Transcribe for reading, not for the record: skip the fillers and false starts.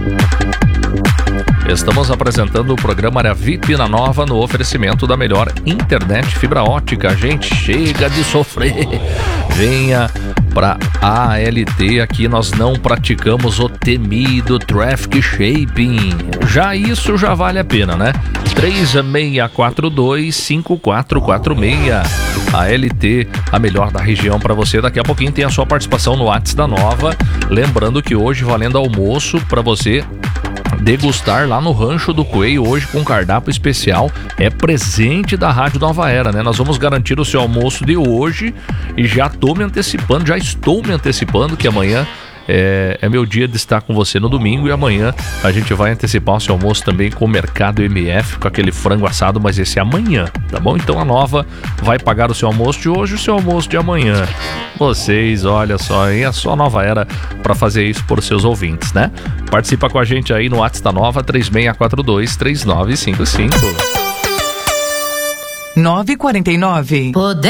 Estamos apresentando o programa Área VIP na Nova no oferecimento da melhor internet fibra ótica. Gente, chega de sofrer. Venha para a ALT, aqui nós não praticamos o temido traffic shaping. Isso já vale a pena, né? 3642-5446. ALT, a melhor da região para você. Daqui a pouquinho tem a sua participação no WhatsApp da Nova. Lembrando que hoje valendo almoço para você degustar lá no Rancho do Coelho, hoje com cardápio especial, é presente da Rádio Nova Era, né? Nós vamos garantir o seu almoço de hoje e já estou me antecipando que amanhã é meu dia de estar com você no domingo, e amanhã a gente vai antecipar o seu almoço também com o Mercado MF, com aquele frango assado, mas esse é amanhã, tá bom? Então a Nova vai pagar o seu almoço de hoje e o seu almoço de amanhã. Vocês, olha só, hein? É só a Nova Era para fazer isso por seus ouvintes, né? Participa com a gente aí no WhatsApp da Nova, 3642-3955. 9h49.